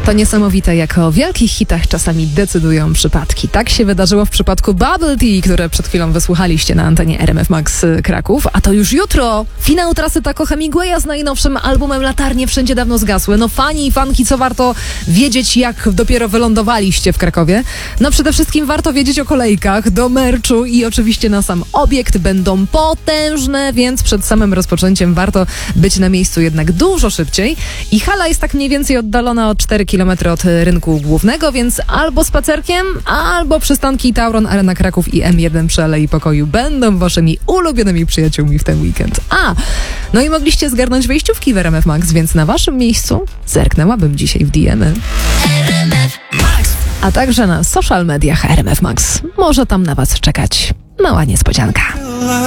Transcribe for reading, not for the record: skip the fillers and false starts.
To niesamowite, jak o wielkich hitach czasami decydują przypadki. Tak się wydarzyło w przypadku Bubble Tea, które przed chwilą wysłuchaliście na antenie RMF Max Kraków. A to już jutro finał trasy Taco Hemingwaya z najnowszym albumem Latarnie Wszędzie Dawno Zgasły. No fani i fanki, co warto wiedzieć, jak dopiero wylądowaliście w Krakowie? No przede wszystkim warto wiedzieć o kolejkach do merczu i oczywiście na sam obiekt. Będą potężne, więc przed samym rozpoczęciem warto być na miejscu jednak dużo szybciej. I hala jest tak mniej więcej oddalona o 4 km od rynku głównego, więc albo spacerkiem, albo przystanki Tauron, Arena Kraków i M1 przy Alei Pokoju będą waszymi ulubionymi przyjaciółmi w ten weekend. No i mogliście zgarnąć wejściówki w RMF Max, więc na waszym miejscu zerknęłabym dzisiaj w DM-y. A także na social mediach RMF Max. Może tam na was czekać mała niespodzianka.